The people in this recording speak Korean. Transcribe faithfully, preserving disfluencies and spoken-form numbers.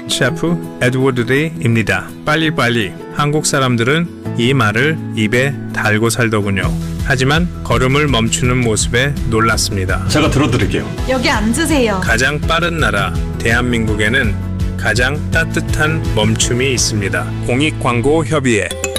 셰프 에드워드 데이입니다. 빨리빨리. 한국 사람들은 이 말을 입에 달고 살더군요. 하지만 걸음을 멈추는 모습에 놀랐습니다. 제가 들어드릴게요. 여기 앉으세요. 가장 빠른 나라 대한민국에는 가장 따뜻한 멈춤이 있습니다. 공익광고협의회